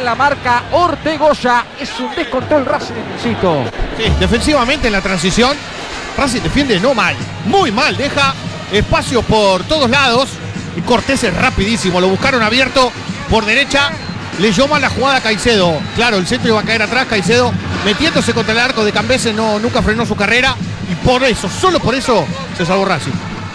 Bien la marca Ortegoza. Es un descontrol Racing, insisto. Sí, defensivamente en la transición, Racing defiende no mal, muy mal. Deja espacio por todos lados. Y Cortés es rapidísimo. Lo buscaron abierto por derecha. Leyó mal la jugada a Caicedo. Claro, el centro iba a caer atrás. Caicedo metiéndose contra el arco de Cambese. Nunca frenó su carrera. Y por eso, solo por eso, se salvó Racing.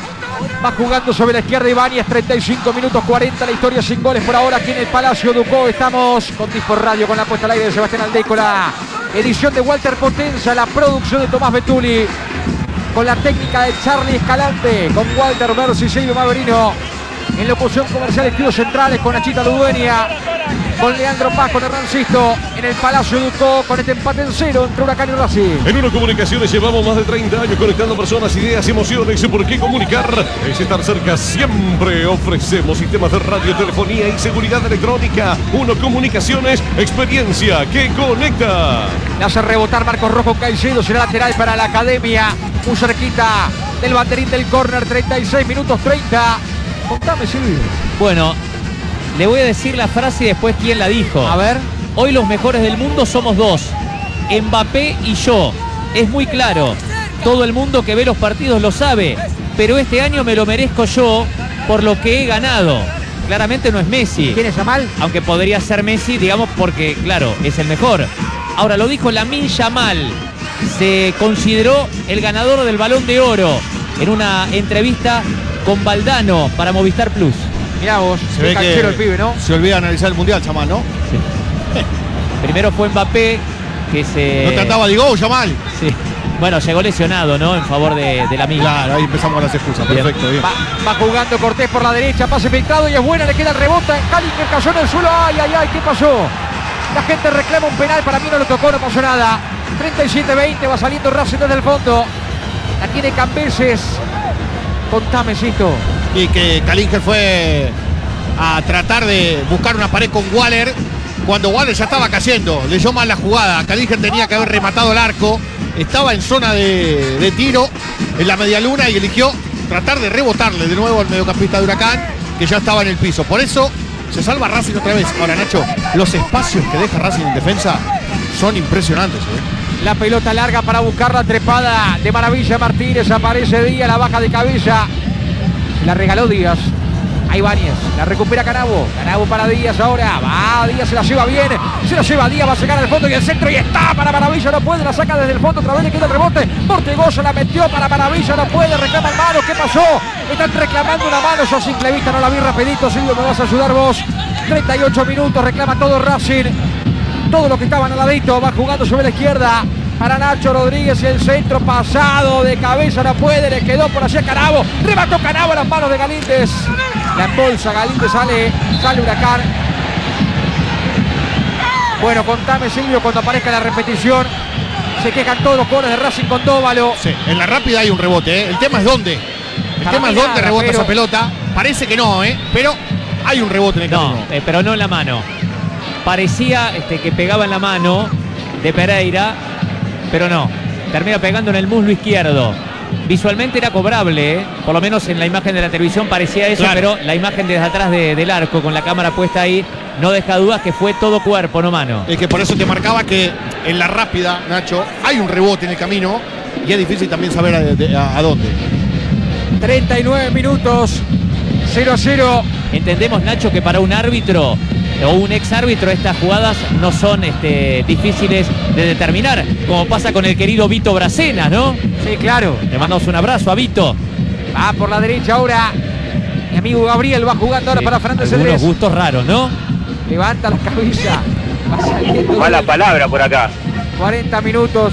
Va jugando sobre la izquierda Ibáñez, 35 minutos 40, la historia sin goles por ahora aquí en el Palacio Ducó. Estamos con Dispor Radio, con la puesta al aire de Sebastián Aldécola, edición de Walter Potenza, la producción de Tomás Betuli, con la técnica de Charlie Escalante, con Walter Mercy y Silvio Maverino, en locución comercial Estudios Centrales, con Nachita Ludueña, con Leandro Paz, con Hernán Sisto, en el Palacio Ducó, con este empate en cero entre Huracán y Racing. En Uno Comunicaciones llevamos más de 30 años conectando personas, ideas y emociones. ¿Por qué comunicar? Es estar cerca siempre. Ofrecemos sistemas de radio, telefonía y seguridad electrónica. Uno Comunicaciones, experiencia que conecta. Le hace rebotar Marcos Rojo Caicedo, será lateral para la Academia, muy cerquita del banderín del córner, 36 minutos 30. Contame, Silvio. Bueno, le voy a decir la frase y después quién la dijo. A ver. Hoy los mejores del mundo somos dos, Mbappé y yo. Es muy claro, todo el mundo que ve los partidos lo sabe, pero este año me lo merezco yo por lo que he ganado. Claramente no es Messi. ¿Quién es Yamal? Aunque podría ser Messi, digamos, porque, claro, es el mejor. Ahora, lo dijo Lamine Yamal. Se consideró el ganador del Balón de Oro en una entrevista con Valdano para Movistar Plus. Mirá vos, Se ve que el pibe, ¿no? se olvida analizar el Mundial, Yamal, ¿no? Sí. Primero fue Mbappé, que se... ¿No te andaba Diego, Yamal? Sí. Bueno, llegó lesionado, ¿no? En favor de la amiga. Claro, ahí empezamos las excusas. Bien. Perfecto, bien. Va jugando Cortés por la derecha, pase filtrado y es buena, le queda el rebote. Cali que cayó en el suelo. ¡Ay, ay, ay! ¿Qué pasó? La gente reclama un penal, para mí no lo tocó, no pasó nada. 37-20, va saliendo Racing desde el fondo. La tiene Cambeses. Contame, Sisto. Y que Kalinger fue a tratar de buscar una pared con Waller cuando Waller ya estaba cayendo. Leyó mal la jugada. Kalinger tenía que haber rematado el arco. Estaba en zona de tiro en la medialuna y eligió tratar de rebotarle de nuevo al mediocampista de Huracán, que ya estaba en el piso. Por eso se salva Racing otra vez. Ahora, Nacho, los espacios que deja Racing en defensa son impresionantes, ¿eh? La pelota larga para buscar la trepada de Maravilla Martínez. Aparece Díaz, la baja de cabeza. La regaló Díaz a Ibáñez. La recupera Canavo. Canavo para Díaz ahora. Va Díaz, se la lleva bien. Se la lleva Díaz, va a sacar al fondo y el centro. Y está para Maravilla, no puede. La saca desde el fondo, otra vez le queda el rebote. Ortegoza la metió para Maravilla, no puede. Reclaman mano. ¿Qué pasó? Están reclamando una mano. Yo a simple vista no la vi rapidito. Silvio, me vas a ayudar vos. 38 minutos. Reclama todo Racing. Todo lo que estaban al ladito. Va jugando sobre la izquierda para Nacho Rodríguez y el centro pasado de cabeza, no puede, le quedó por allá Canavo, remató Canavo a las manos de Galíndez, la embolsa Galíndez, sale Huracán. Bueno, contame, Silvio, cuando aparezca la repetición. Se quejan todos los jugadores de Racing con Dóvalo. Sí, en la rápida hay un rebote, ¿eh? El tema es dónde. El tema es dónde rebota esa pelota. Parece que no, pero hay un rebote en el camino. No, pero no en la mano. Parecía que pegaba en la mano de Pereira, pero no, termina pegando en el muslo izquierdo. Visualmente era cobrable, por lo menos en la imagen de la televisión parecía eso, claro. Pero la imagen desde atrás del arco, con la cámara puesta ahí, no deja dudas que fue todo cuerpo, no mano. Es que por eso te marcaba que en la rápida, Nacho, hay un rebote en el camino y es difícil también saber a dónde. 39 minutos, 0-0. Entendemos, Nacho, que para un árbitro o un ex árbitro estas jugadas no son difíciles de determinar, como pasa con el querido Vito Bracenas, ¿no? Sí, claro. Le mandamos un abrazo a Vito. Va por la derecha ahora. Mi amigo Gabriel va jugando ahora para Fernández Cedrés. Unos gustos raros, ¿no? Levanta la cabeza. Va saliendo. Mala palabra por acá. 40 minutos.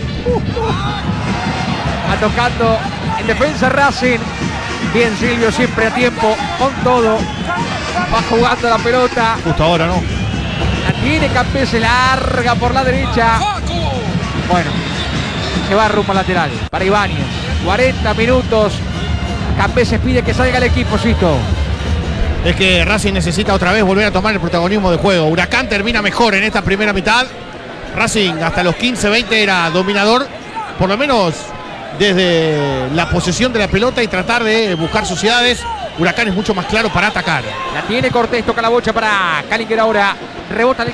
Va tocando en defensa Racing. Bien, Silvio, siempre a tiempo, con todo. Va jugando la pelota. Justo ahora, ¿no? La tiene Campese, larga por la derecha. Bueno, se va rumbo lateral para Ibáñez. 40 minutos. Campese pide que salga el equipo, Sisto. Es que Racing necesita otra vez volver a tomar el protagonismo del juego. Huracán termina mejor en esta primera mitad. Racing hasta los 15-20 era dominador, por lo menos desde la posesión de la pelota y tratar de buscar sociedades. Huracán es mucho más claro para atacar. La tiene Cortés, toca la bocha para Kalinger ahora. Rebota